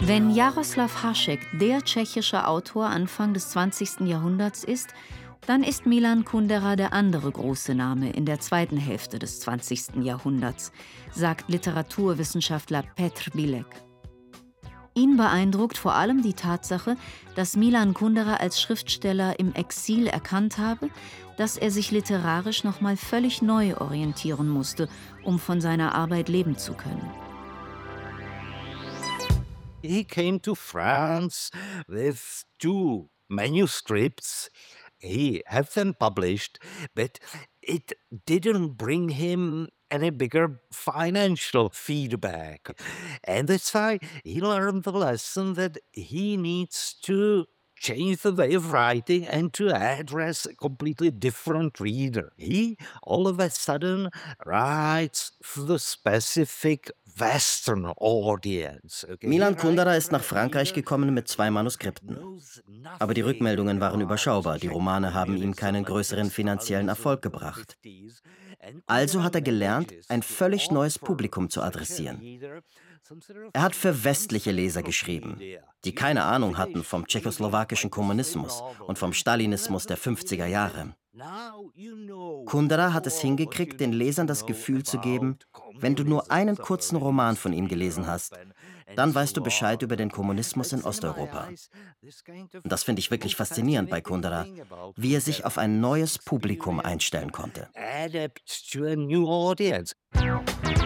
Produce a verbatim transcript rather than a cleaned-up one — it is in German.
Wenn Jaroslav Hašek der tschechische Autor Anfang des zwanzigsten Jahrhunderts ist, dann ist Milan Kundera der andere große Name in der zweiten Hälfte des zwanzigsten Jahrhunderts, sagt Literaturwissenschaftler Petr Bilek. Ihn beeindruckt vor allem die Tatsache, dass Milan Kundera als Schriftsteller im Exil erkannt habe, dass er sich literarisch nochmal völlig neu orientieren musste, um von seiner Arbeit leben zu können. He came to France with two manuscripts. He had them published, but it didn't bring him any bigger financial feedback. And that's why he learned the lesson that he needs to change the way of writing and to address a completely different reader. He all of a sudden writes for the specific Western audience. Okay? Milan Kundera ist nach Frankreich gekommen mit zwei Manuskripten. Aber die Rückmeldungen waren überschaubar. Die Romane haben ihm keinen größeren finanziellen Erfolg gebracht. Also hat er gelernt, ein völlig neues Publikum zu adressieren. Er hat für westliche Leser geschrieben, die keine Ahnung hatten vom tschechoslowakischen Kommunismus und vom Stalinismus der fünfziger Jahre. Kundera hat es hingekriegt, den Lesern das Gefühl zu geben, wenn du nur einen kurzen Roman von ihm gelesen hast, dann weißt du Bescheid über den Kommunismus in Osteuropa. Und das finde ich wirklich faszinierend bei Kundera, wie er sich auf ein neues Publikum einstellen konnte. Adapt to a new audience.